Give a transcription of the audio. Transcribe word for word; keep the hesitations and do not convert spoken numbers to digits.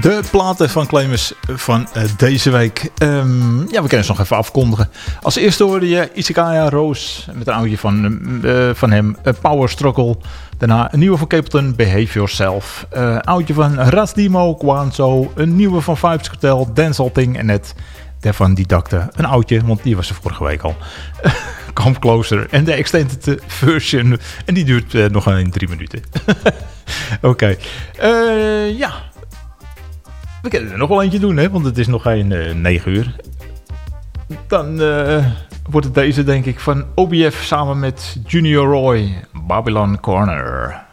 De platen van Claimers van uh, deze week. Um, ja, we kunnen ze nog even afkondigen. Als eerste hoorde je Isekaya Rose met een oudje van, uh, van hem, uh, Power Struggle. Daarna een nieuwe van Capleton, Behave Yourself. Uh, een oudje van Rasdimo, Kwanzo. Een nieuwe van Vibes Cartel, Dancehall en net daarvan Didacte. Een oudje, want die was er vorige week al. Come Closer en de extended version. En die duurt uh, nog een drie minuten. Oké. Okay. Uh, ja. We kunnen er nog wel eentje doen, hè? Want het is nog geen uh, negen uur. Dan uh, wordt het deze, denk ik, van O B F samen met Junior Roy, Babylon Corner.